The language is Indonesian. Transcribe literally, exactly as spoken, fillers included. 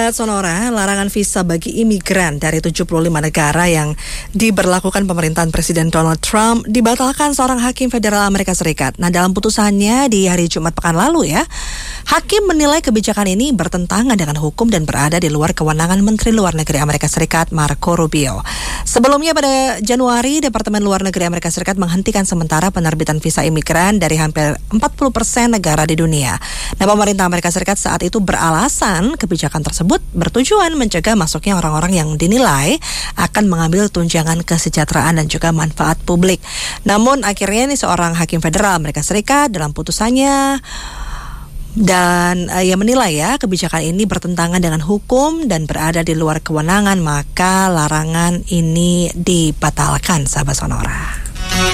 Sonora, larangan visa bagi imigran dari tujuh puluh lima negara yang diberlakukan pemerintahan Presiden Donald Trump dibatalkan seorang hakim federal Amerika Serikat. Nah, dalam putusannya di hari Jumat pekan lalu ya, hakim menilai kebijakan ini bertentangan dengan hukum dan berada di luar kewenangan Menteri Luar Negeri Amerika Serikat Marco Rubio. Sebelumnya pada Januari, Departemen Luar Negeri Amerika Serikat menghentikan sementara penerbitan visa imigran dari hampir empat puluh persen negara di dunia. Nah, pemerintah Amerika Serikat saat itu beralasan kebijakan tersebut bertujuan mencegah masuknya orang-orang yang dinilai akan mengambil tunjangan kesejahteraan dan juga manfaat publik. Namun akhirnya ini seorang hakim federal Amerika Serikat dalam putusannya dan uh, ia menilai ya kebijakan ini bertentangan dengan hukum dan berada di luar kewenangan, maka larangan ini dibatalkan, sahabat Sonora.